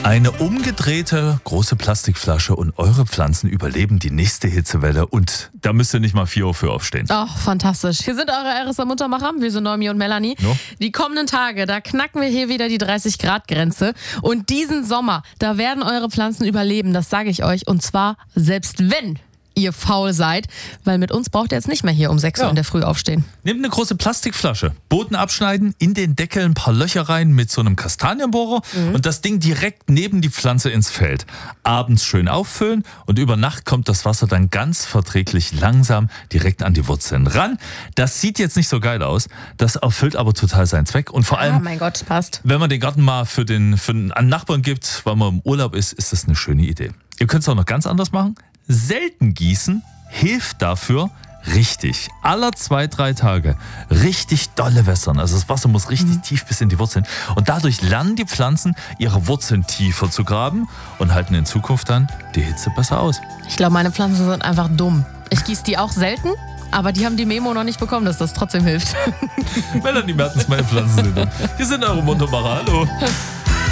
Eine umgedrehte große Plastikflasche und eure Pflanzen überleben die nächste Hitzewelle und da müsst ihr nicht mal 4 Uhr für aufstehen. Ach, fantastisch. Hier sind eure RSA Muntermacher. Wir sind Noemi und Melanie. No? Die kommenden Tage, da knacken wir hier wieder die 30-Grad-Grenze. Und diesen Sommer, da werden eure Pflanzen überleben, das sage ich euch. Und zwar selbst wenn ihr faul seid, weil mit uns braucht ihr jetzt nicht mehr hier um 6 Uhr in der Früh aufstehen. Nehmt eine große Plastikflasche, Boden abschneiden, in den Deckel ein paar Löcher rein mit so einem Kastanienbohrer und das Ding direkt neben die Pflanze ins Feld. Abends schön auffüllen und über Nacht kommt das Wasser dann ganz verträglich langsam direkt an die Wurzeln ran. Das sieht jetzt nicht so geil aus, das erfüllt aber total seinen Zweck und vor allem, mein Gott, passt. wenn man den Garten mal für einen Nachbarn gibt, weil man im Urlaub ist, ist das eine schöne Idee. Ihr könnt es auch noch ganz anders machen. Selten gießen hilft dafür richtig. Alle 2-3 Tage richtig dolle wässern. Also das Wasser muss richtig tief bis in die Wurzeln. Und dadurch lernen die Pflanzen, ihre Wurzeln tiefer zu graben und halten in Zukunft dann die Hitze besser aus. Ich glaube, meine Pflanzen sind einfach dumm. Ich gieße die auch selten, aber die haben die Memo noch nicht bekommen, dass das trotzdem hilft. Melanie Mertens, meine Pflanzen sind dumm. Hier sind eure Muntermacher. Hallo.